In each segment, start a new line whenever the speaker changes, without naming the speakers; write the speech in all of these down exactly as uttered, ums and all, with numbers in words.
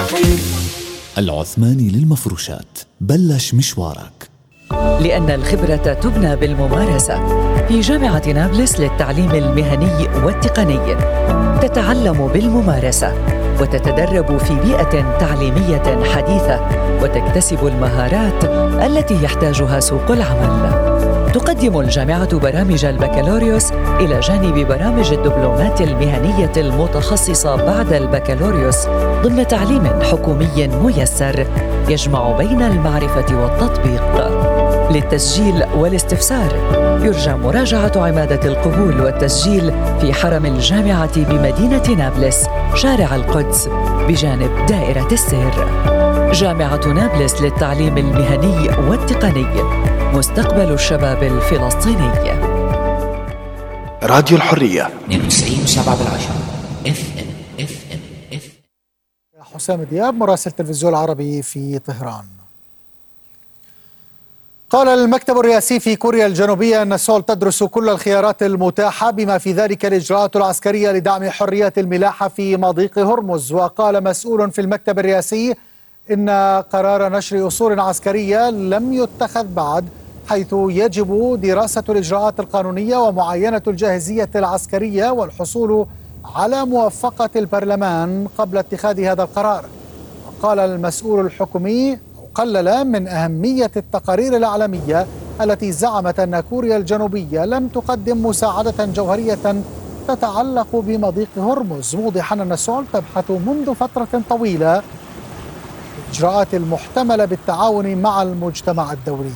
العثماني للمفروشات، بلش مشوارك.
لأن الخبرة تبنى بالممارسة. في جامعة نابلس للتعليم المهني والتقني تتعلم بالممارسة وتتدرب في بيئة تعليمية حديثة وتكتسب المهارات التي يحتاجها سوق العمل. تقدم الجامعة برامج البكالوريوس إلى جانب برامج الدبلومات المهنية المتخصصة بعد البكالوريوس ضمن تعليم حكومي ميسر يجمع بين المعرفة والتطبيق. للتسجيل والاستفسار يرجى مراجعة عمادة القبول والتسجيل في حرم الجامعة بمدينة نابلس، شارع القدس بجانب دائرة السير. جامعة نابلس للتعليم المهني والتقني، مستقبل الشباب الفلسطيني.
راديو الحرية
اثنين وتسعين وسبعة بالعشرة اف ام اف ام اف
حسام دياب مراسل التلفزيون العربي في طهران. قال المكتب الرئاسي في كوريا الجنوبية أن سول تدرس كل الخيارات المتاحة بما في ذلك الإجراءات العسكرية لدعم حرية الملاحة في مضيق هرمز. وقال مسؤول في المكتب الرئاسي إن قرار نشر أصول عسكرية لم يتخذ بعد، حيث يجب دراسة الإجراءات القانونية ومعاينة الجاهزية العسكرية والحصول على موافقة البرلمان قبل اتخاذ هذا القرار. وقال المسؤول الحكومي قلل من أهمية التقارير الإعلامية التي زعمت أن كوريا الجنوبية لم تقدم مساعدة جوهرية تتعلق بمضيق هرمز، موضحا أن سول تبحث منذ فترة طويلة الإجراءات المحتملة بالتعاون مع المجتمع الدولي.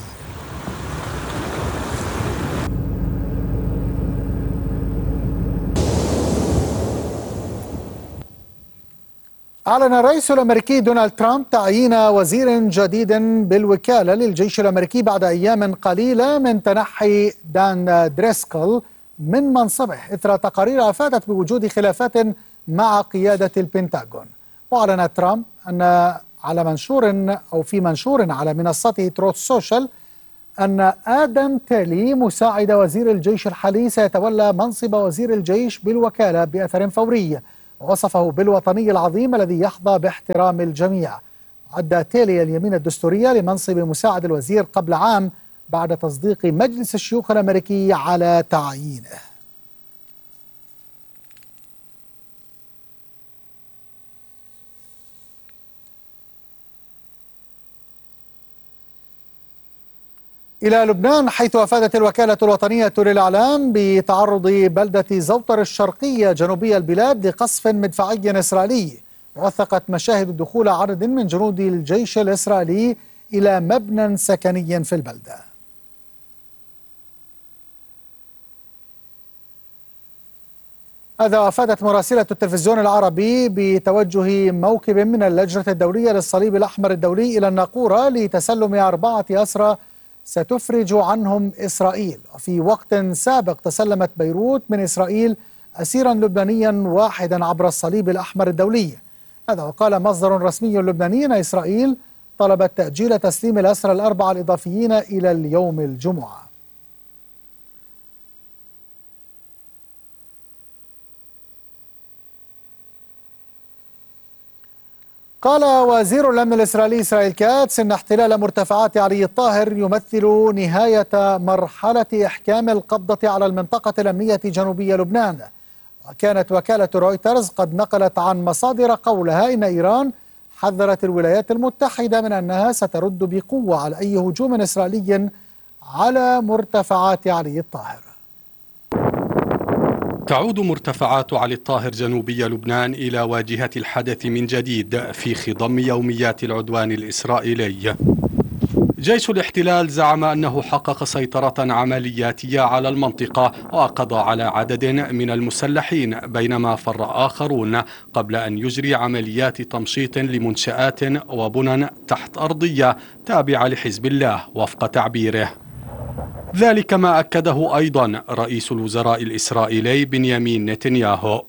أعلن الرئيس الأمريكي دونالد ترامب تعيين وزير جديد بالوكالة للجيش الأمريكي بعد أيام قليلة من تنحي دان دريسكل من منصبه إثر تقارير أفادت بوجود خلافات مع قيادة البنتاغون. وأعلن ترامب أن على منشور أو في منشور على منصته تروث سوشيال أن آدم تالي مساعد وزير الجيش الحالي سيتولى منصب وزير الجيش بالوكالة بأثر فوري، ووصفه بالوطني العظيم الذي يحظى باحترام الجميع. عد تالي اليمين الدستورية لمنصب مساعد الوزير قبل عام بعد تصديق مجلس الشيوخ الأمريكي على تعيينه. إلى لبنان، حيث أفادت الوكالة الوطنية للإعلام بتعرض بلدة زوطر الشرقية جنوبي البلاد لقصف مدفعي إسرائيلي. ووثقت مشاهد دخول عدد من جنود الجيش الإسرائيلي إلى مبنى سكني في البلدة. هذا أفادت مراسلة التلفزيون العربي بتوجه موكب من اللجنة الدولية للصليب الأحمر الدولي إلى الناقورة لتسلم أربعة أسرى ستفرج عنهم إسرائيل. وفي وقت سابق تسلمت بيروت من إسرائيل أسيرا لبنانيا واحدا عبر الصليب الأحمر الدولي. هذا وقال مصدر رسمي لبناني أن إسرائيل طلبت تأجيل تسليم الأسرى الأربعة الإضافيين إلى اليوم الجمعة. قال وزير الأمن الإسرائيلي إسرائيل كاتس إن احتلال مرتفعات علي الطاهر يمثل نهاية مرحلة إحكام القبضة على المنطقة الأمنية جنوبية لبنان. وكانت وكالة رويترز قد نقلت عن مصادر قولها إن إيران حذرت الولايات المتحدة من أنها سترد بقوة على أي هجوم إسرائيلي على مرتفعات علي الطاهر.
تعود مرتفعات علي الطاهر جنوبي لبنان إلى واجهة الحدث من جديد في خضم يوميات العدوان الإسرائيلي. جيش الاحتلال زعم أنه حقق سيطرة عملياتية على المنطقة وقضى على عدد من المسلحين، بينما فر آخرون قبل أن يجري عمليات تمشيط لمنشآت وبنى تحت أرضية تابعة لحزب الله وفق تعبيره. ذلك ما أكده أيضا رئيس الوزراء الإسرائيلي بنيامين نتنياهو.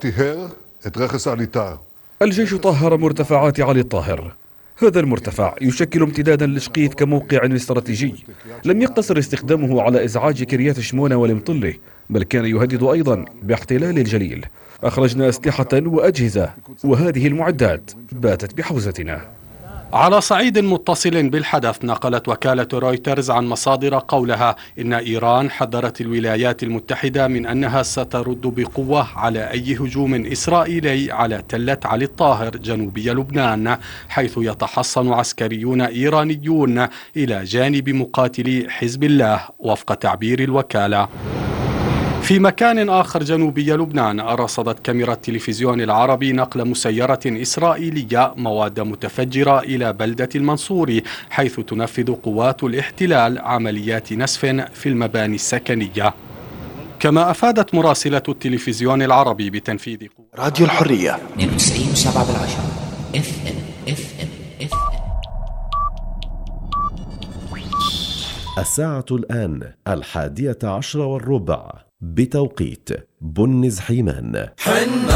الجيش طهر مرتفعات علي الطاهر. هذا المرتفع يشكل امتدادا لشقيت كموقع استراتيجي. لم يقتصر استخدامه على إزعاج كريات شمونة والمطلة، بل كان يهدد أيضا باحتلال الجليل. أخرجنا أسلحة وأجهزة، وهذه المعدات باتت بحوزتنا.
على صعيد متصل بالحدث، نقلت وكالة رويترز عن مصادر قولها إن إيران حذرت الولايات المتحدة من أنها سترد بقوة على أي هجوم إسرائيلي على تلة علي الطاهر جنوبي لبنان، حيث يتحصن عسكريون إيرانيون إلى جانب مقاتلي حزب الله وفق تعبير الوكالة. في مكان آخر جنوبي لبنان، رصدت كاميرا التلفزيون العربي نقل مسيرة إسرائيلية مواد متفجرة إلى بلدة المنصوري، حيث تنفذ قوات الاحتلال عمليات نسف في المباني السكنية. كما أفادت مراسلة التلفزيون العربي بتنفيذ
راديو الحرية
اثنين وتسعين وسبعة بالعشرة اف ام اف ام اف ام.
الساعة الآن الحادية عشر والربع بتوقيت بنز حيمان.